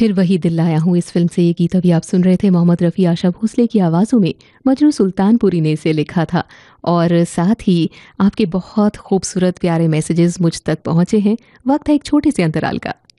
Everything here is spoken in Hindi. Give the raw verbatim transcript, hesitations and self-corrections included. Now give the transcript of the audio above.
फिर वही दिल लाया हूँ इस फिल्म से ये गीत अभी आप सुन रहे थे मोहम्मद रफ़ी, आशा भोसले की आवाज़ों में। मजरू सुल्तानपुरी ने इसे लिखा था और साथ ही आपके बहुत खूबसूरत प्यारे मैसेजेस मुझ तक पहुँचे हैं। वक्त है एक छोटे से अंतराल का।